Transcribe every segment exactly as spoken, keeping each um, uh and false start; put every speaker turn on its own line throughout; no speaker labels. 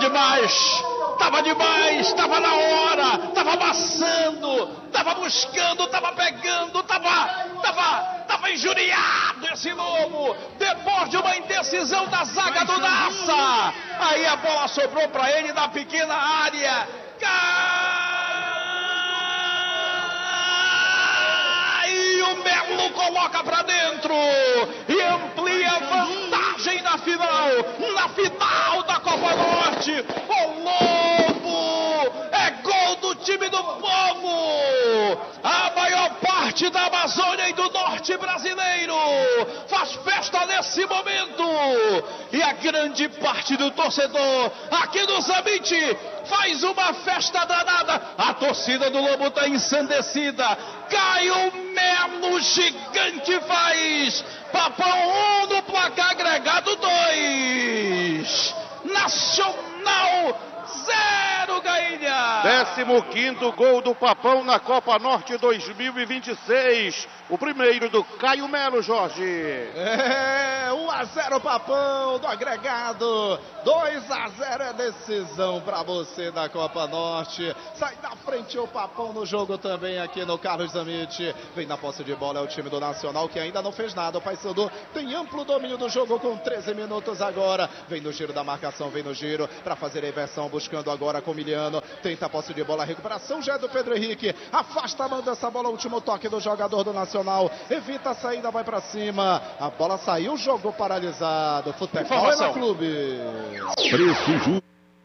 demais, tava demais, tava na hora, tava amassando, tava buscando, tava pegando, tava, tava, tava injuriado esse Lobo, depois de uma indecisão da zaga do Nassa. Aí a bola sobrou para ele na pequena área. E o Melo coloca para dentro e amplia a vantagem na final, na final da Copa Norte. O Lobo é gol do time do povo. A maior parte da Amazônia e do Norte brasileiro faz festa nesse momento, e a grande parte do torcedor aqui do Zamite faz uma festa danada. A torcida do Lobo está ensandecida. Caio Melo, gigante, faz Papão um no placar agregado dois. Nacional zero, Gainha.
décimo quinto gol do Papão na Copa Norte dois mil e vinte e seis. O primeiro do Caio Melo, Jorge.
É, um a zero Papão do agregado. dois a zero é decisão para você da Copa Norte. Sai da frente o Papão no jogo também aqui no Carlos Zamite. Vem na posse de bola, é o time do Nacional que ainda não fez nada. O Paysandu tem amplo domínio do jogo com treze minutos agora. Vem no giro da marcação, vem no giro para fazer a inversão, buscando agora com Miliano. Tenta a posse de bola, a recuperação já é do Pedro Henrique. Afasta, manda essa bola, último toque do jogador do Nacional. Evita a saída, vai para cima. A bola saiu, jogou paralisado. Futebol é no clube.
Preço justo.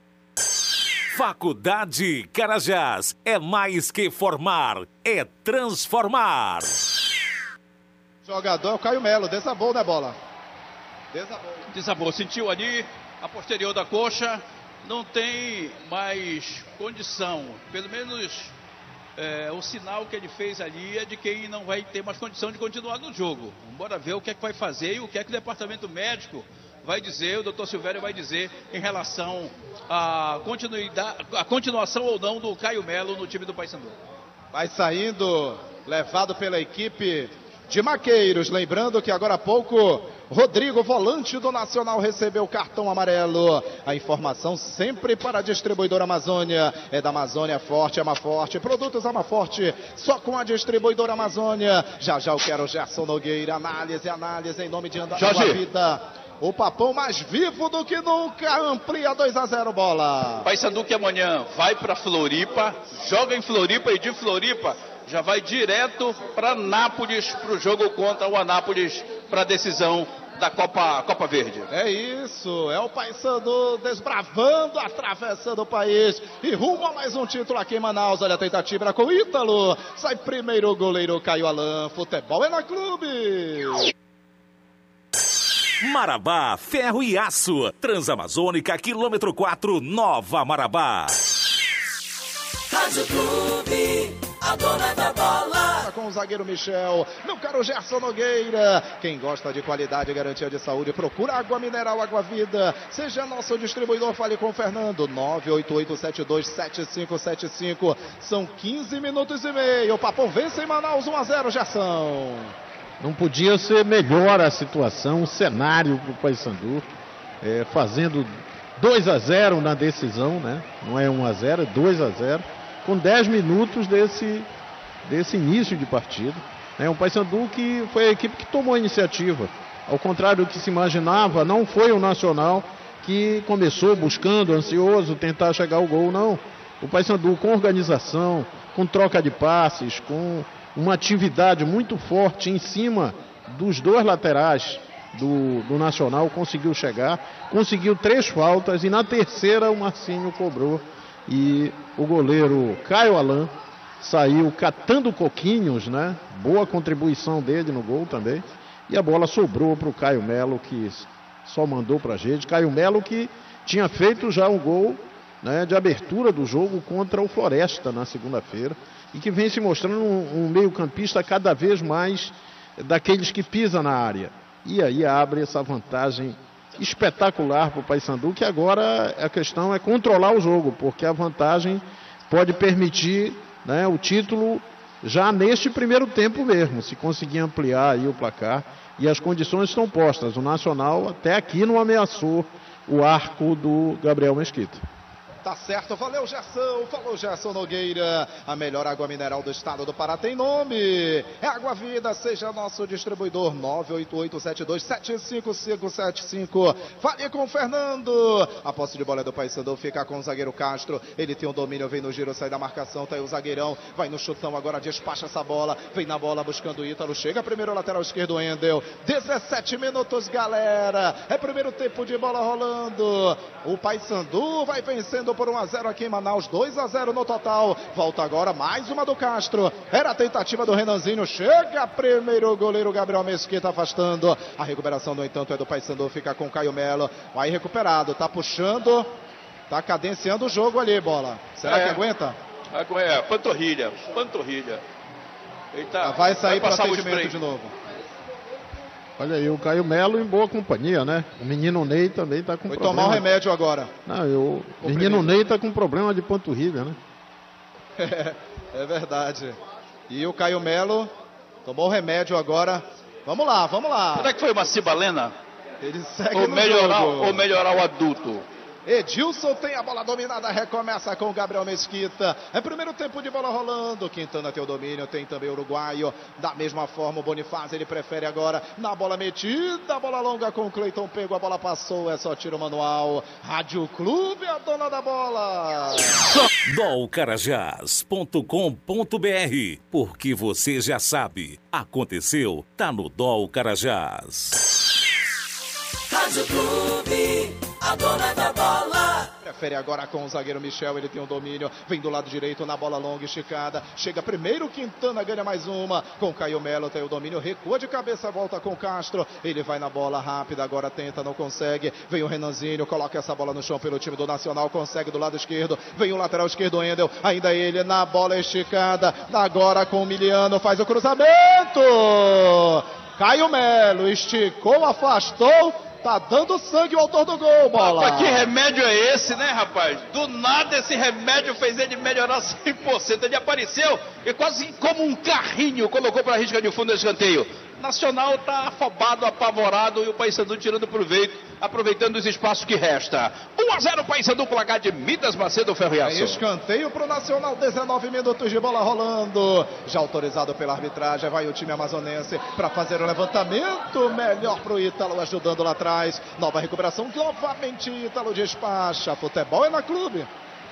Faculdade Carajás. É mais que formar, é transformar.
Jogador é o Caio Melo. Desabou, né, bola? Desabou.
Desabou, sentiu ali a posterior da coxa. Não tem mais condição. Pelo menos é, o sinal que ele fez ali é de quem não vai ter mais condição de continuar no jogo. Bora ver o que é que vai fazer e o que é que o departamento médico vai dizer, o doutor Silvério vai dizer em relação à continuidade, a continuação ou não do Caio Melo no time do Paysandu.
Vai saindo, levado pela equipe de Maqueiros. Lembrando que agora há pouco Rodrigo, volante do Nacional, recebeu o cartão amarelo. A informação sempre para a distribuidora Amazônia. É da Amazônia Forte, Ama Forte. Produtos Ama Forte, só com a distribuidora Amazônia. Já já eu quero Gerson Nogueira. Análise, análise em nome de Andar a Vida. O Papão mais vivo do que nunca, amplia dois a zero, bola.
Paysandu que amanhã vai para Floripa, joga em Floripa e de Floripa já vai direto para Anápolis, para o jogo contra o Anápolis, para a decisão da Copa, Copa Verde.
É isso, é o Paysandu desbravando, atravessando o país e rumo a mais um título aqui em Manaus. Olha a tentativa com o Ítalo, sai primeiro o goleiro Caio Alan. Futebol é na clube.
Marabá, ferro e aço. Transamazônica, quilômetro quatro, Nova Marabá.
Rádio Clube, a dona da bola.
Com o zagueiro Michel, meu caro Gerson Nogueira. Quem gosta de qualidade e garantia de saúde, procura Água Mineral, Água Vida. Seja nosso distribuidor, fale com o Fernando. nove oito oito sete dois sete cinco sete cinco. São quinze minutos e meio. O Papão vence em Manaus um a zero, Gerson.
Não podia ser melhor a situação, o cenário para o Paysandu, é, fazendo dois a zero na decisão, né? Não é um a zero, é dois a zero, com dez minutos desse, desse início de partida. É um Paysandu que foi a equipe que tomou a iniciativa. Ao contrário do que se imaginava, não foi o Nacional que começou buscando, ansioso, tentar chegar ao gol, não. O Paysandu com organização, com troca de passes, com uma atividade muito forte em cima dos dois laterais do, do Nacional, conseguiu chegar, conseguiu três faltas e na terceira o Marcinho cobrou e o goleiro Caio Alan saiu catando coquinhos, né? Boa contribuição dele no gol também, e a bola sobrou para o Caio Melo, que só mandou para a gente. Caio Melo que tinha feito já um gol, né, de abertura do jogo contra o Floresta na segunda-feira, e que vem se mostrando um, um meio-campista cada vez mais daqueles que pisa na área. E aí abre essa vantagem espetacular para o Paysandu, que agora a questão é controlar o jogo, porque a vantagem pode permitir, né, o título já neste primeiro tempo mesmo, se conseguir ampliar aí o placar, e as condições estão postas. O Nacional até aqui não ameaçou o arco do Gabriel Mesquita.
Tá certo, valeu Gerson, falou Gerson Nogueira. A melhor água mineral do estado do Pará tem nome. É Água Vida, seja nosso distribuidor. Nove oito oito sete dois sete cinco cinco sete cinco. Fale com o Fernando. A posse de bola é do Paysandu, fica com o zagueiro Castro. Ele tem o domínio, vem no giro, sai da marcação. Tá aí o zagueirão, vai no chutão, agora despacha essa bola. Vem na bola buscando o Ítalo. Chega primeiro lateral esquerdo, Endel. dezessete minutos, galera. É primeiro tempo de bola rolando. O Paysandu vai vencendo por um a zero aqui em Manaus, dois a zero no total. Volta agora mais uma do Castro. Era a tentativa do Renanzinho. Chega primeiro o goleiro Gabriel Mesquita afastando. A recuperação, no entanto, é do Paysandu. Fica com o Caio Melo. Vai recuperado. Tá puxando. Tá cadenciando o jogo ali, bola. Será é, que aguenta?
É, panturrilha. Panturrilha. Eita,
vai sair para atendimento de novo.
Olha aí, o Caio Melo em boa companhia, né? O menino Ney também está com
Foi
problema.
tomar o remédio agora.
Não, eu... o menino Ney está com problema de panturrilha, né?
É, é verdade. E o Caio Melo tomou o remédio agora. Vamos lá, vamos lá.
Será que foi uma cibalena?
Ele segue
ou
no
melhorar,
jogo.
Ou melhorar o adulto.
Edilson tem a bola dominada, recomeça com o Gabriel Mesquita. É primeiro tempo de bola rolando. Quintana tem o domínio, tem também o uruguaio. Da mesma forma, o Bonifácio, ele prefere agora na bola metida. Bola longa com o Cleiton, pegou, a bola passou, é só tiro manual. Rádio Clube, a dona da bola.
dol carajás ponto com ponto br, porque você já sabe, aconteceu, tá no Dol Carajás.
Rádio Clube, a dona da bola.
Prefere agora com o zagueiro Michel, ele tem o domínio, vem do lado direito na bola longa, esticada, chega primeiro Quintana, ganha mais uma, com Caio Melo tem o domínio, recua de cabeça, volta com Castro, ele vai na bola rápida, agora tenta, não consegue, vem o Renanzinho, coloca essa bola no chão pelo time do Nacional, consegue do lado esquerdo, vem o lateral esquerdo Endel, ainda ele na bola esticada, agora com o Miliano, faz o cruzamento, Caio Melo esticou, afastou, tá dando sangue o autor do gol, bola.
Opa, que remédio é esse, né, rapaz? Do nada esse remédio fez ele melhorar cem por cento. Ele apareceu e quase como um carrinho colocou para a risca de fundo o escanteio. Nacional tá afobado, apavorado e o Paysandu tirando proveito, aproveitando os espaços que resta. um a zero Paysandu, placar de Midas Macedo, Ferro e Aço.
Escanteio pro Nacional, dezenove minutos de bola rolando. Já autorizado pela arbitragem, vai o time amazonense para fazer o levantamento. Melhor pro Ítalo, ajudando lá atrás. Nova recuperação, novamente Ítalo despacha. Futebol é na Clube.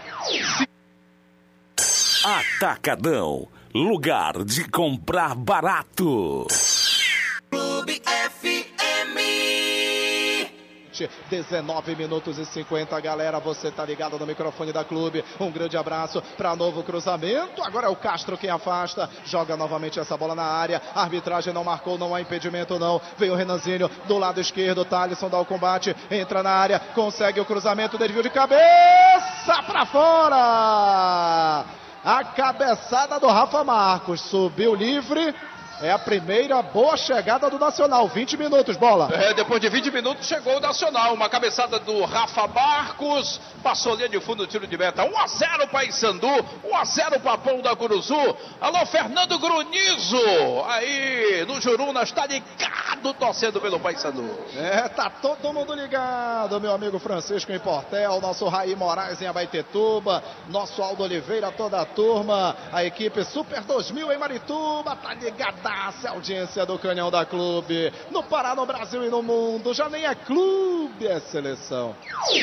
Atacadão, lugar de comprar barato.
Clube F M.
dezenove minutos e cinquenta, galera, você tá ligado no microfone da Clube, um grande abraço para novo cruzamento, agora é o Castro quem afasta, joga novamente essa bola na área, a arbitragem não marcou, não há impedimento não, vem o Renanzinho do lado esquerdo, Thalisson dá o combate, entra na área, consegue o cruzamento, desvio de cabeça para fora, a cabeçada do Rafa Marcos, subiu livre. É a primeira boa chegada do Nacional, vinte minutos, bola.
É, depois de vinte minutos chegou o Nacional, uma cabeçada do Rafa Marcos, passou linha de fundo, tiro de meta, um a zero Paysandu, um a zero Papão da Curuzu. Alô, Fernando Grunizo, aí no Juruna, está ligado, torcendo pelo Paysandu.
É, tá todo mundo ligado, meu amigo Francisco em Portel, nosso Raí Moraes em Abaetetuba, nosso Aldo Oliveira, toda a turma, a equipe Super dois mil em Marituba, tá ligada. A audiência do Canhão da Clube, no Pará, no Brasil e no mundo, já nem é clube, é seleção.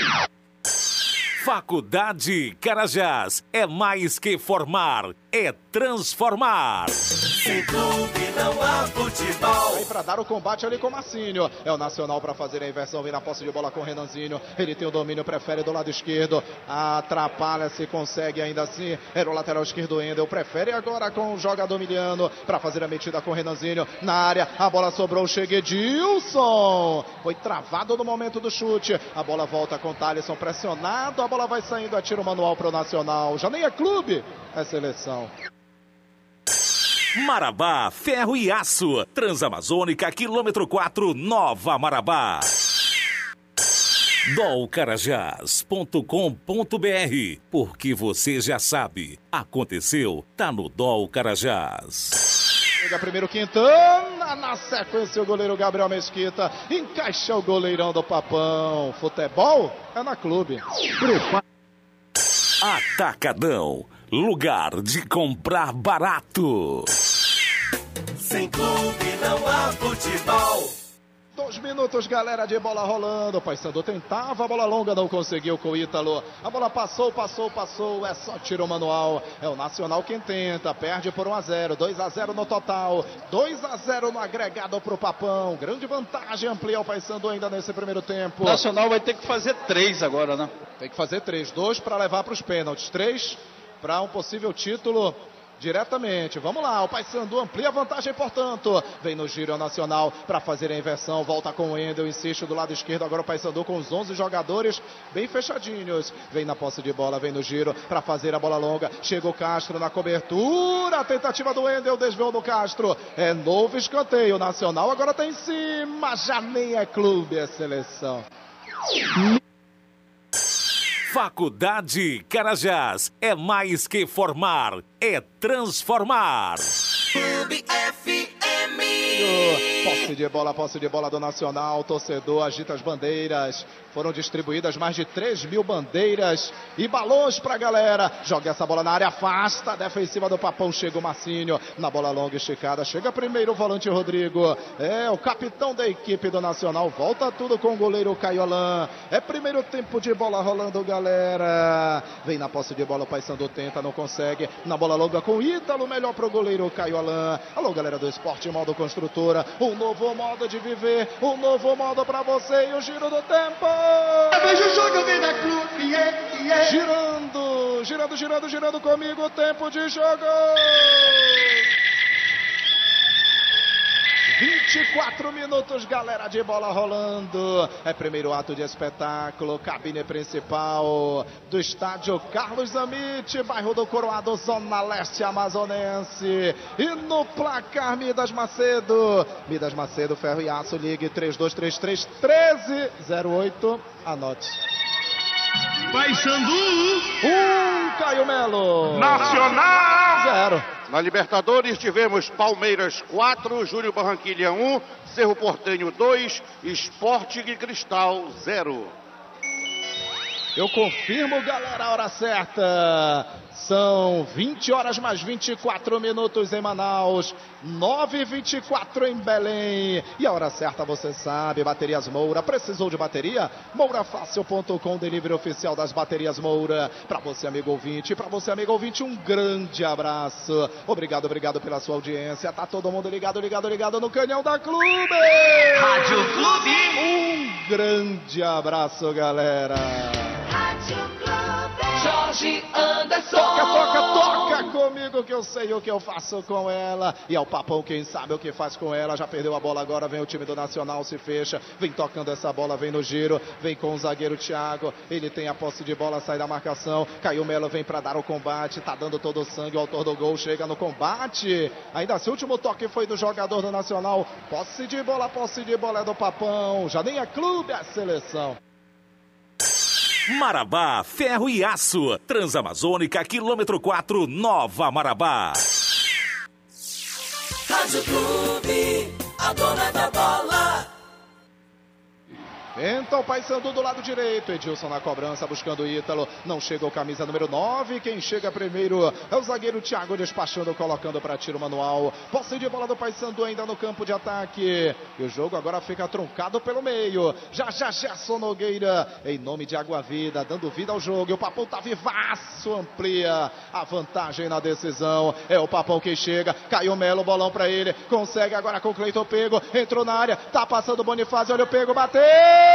Faculdade Carajás, é mais que formar, é transformar.
Sem clube não há futebol.
Aí pra dar o combate ali com o Marcinho, é o Nacional pra fazer a inversão, vem na posse de bola com o Renanzinho, ele tem o domínio, prefere do lado esquerdo, atrapalha se consegue ainda assim, era o lateral esquerdo Endel, prefere agora com o jogador Miliano, pra fazer a metida com o Renanzinho, na área, a bola sobrou, chega Edilson, foi travado no momento do chute, a bola volta com o Thalisson pressionado, a bola vai saindo, a tiro manual pro Nacional, já nem é clube, é seleção.
Marabá, Ferro e Aço, Transamazônica, quilômetro quatro, Nova Marabá. dol carajás ponto com ponto br, porque você já sabe, aconteceu, tá no Dol Carajás.
Chega primeiro Quintana, na sequência o goleiro Gabriel Mesquita. Encaixa o goleirão do Papão. Futebol é na Clube.
Atacadão, lugar de comprar barato.
Sem clube não há futebol.
Dois minutos, galera, de bola rolando. O Paysandu tentava a bola longa, não conseguiu com o Ítalo. A bola passou, passou, passou. É só tiro manual. É o Nacional quem tenta. Perde por um a zero. dois a zero no total. dois a zero no agregado pro Papão. Grande vantagem. Amplia o Paysandu ainda nesse primeiro tempo.
O Nacional vai ter que fazer três agora, né?
Tem que fazer três. Dois para levar para os pênaltis. Três para um possível título. Diretamente, vamos lá, o Paysandu amplia a vantagem, portanto, vem no giro Nacional para fazer a inversão, volta com o Endel, insiste do lado esquerdo, agora o Paysandu com os onze jogadores bem fechadinhos, vem na posse de bola, vem no giro para fazer a bola longa, chega o Castro na cobertura, a tentativa do Endel, desviou do Castro, é novo escanteio, Nacional agora tá em cima, já nem é clube, é seleção.
Faculdade Carajás é mais que formar, é transformar.
Clube F M.
Posse de bola, posse de bola do Nacional. Torcedor agita as bandeiras. Foram distribuídas mais de três mil bandeiras e balões pra galera. Joga essa bola na área, afasta a defensiva do Papão. Chega o Marcinho na bola longa esticada. Chega primeiro o volante Rodrigo. É o capitão da equipe do Nacional. Volta tudo com o goleiro Caio Alain. É primeiro tempo de bola rolando, galera. Vem na posse de bola, o Paysandu tenta, não consegue. Na bola longa com o Ítalo, melhor pro goleiro Caio Alain. Alô, galera do esporte, modo construtora. Um novo modo de viver, um novo modo pra você e o giro do tempo.
Veja o jogo, vem da Clube, yeah, yeah.
Girando, girando, girando, girando comigo, tempo de jogo. vinte e quatro minutos, galera, de bola rolando. É primeiro ato de espetáculo, cabine principal do estádio Carlos Zamit, bairro do Coroado, zona leste amazonense. E no placar, Midas Macedo. Midas Macedo, ferro e aço, ligue três dois três três, um três zero oito. Anote.
Paysandu.
Um, Caio Melo.
Nacional.
Zero.
Na Libertadores tivemos Palmeiras quatro, Júnior Barranquilla um, Cerro Porteño dois, Sport e Cristal zero.
Eu confirmo, galera, a hora certa. São vinte horas mais vinte e quatro minutos em Manaus, nove e vinte e quatro em Belém. E a hora certa você sabe, Baterias Moura. Precisou de bateria? moura fácil ponto com, delivery oficial das Baterias Moura. Para você, amigo ouvinte, para você, amigo ouvinte, um grande abraço. Obrigado, obrigado pela sua audiência. Tá todo mundo ligado, ligado, ligado no canhão da Clube.
Rádio Clube.
Um grande abraço, galera.
Jorge Anderson.
Toca, toca, toca comigo que eu sei o que eu faço com ela. E é o Papão quem sabe o que faz com ela. Já perdeu a bola agora, vem o time do Nacional, se fecha. Vem tocando essa bola, vem no giro. Vem com o zagueiro Thiago. Ele tem a posse de bola, sai da marcação. Caio Melo vem pra dar o combate. Tá dando todo o sangue, o autor do gol chega no combate. Ainda assim, o último toque foi do jogador do Nacional. Posse de bola, posse de bola é do Papão. Já nem é clube, é seleção.
Marabá, ferro e aço. Transamazônica, quilômetro quatro, Nova Marabá.
Rádio Clube, a dona da bola.
Tenta o Paysandu do lado direito. Edilson na cobrança, buscando o Ítalo. Não chega o camisa número nove. Quem chega primeiro é o zagueiro Thiago, despachando, colocando para tiro manual. Posse de bola do Paysandu ainda no campo de ataque. E o jogo agora fica truncado pelo meio. Já, já, Gerson Nogueira, em nome de Água Vida, dando vida ao jogo. E o Papão tá vivaço, amplia a vantagem na decisão. É o Papão que chega. Caio Melo, bolão para ele. Consegue agora com o Cleiton Pego. Entrou na área, tá passando o Bonifácio. Olha o Pego, bateu!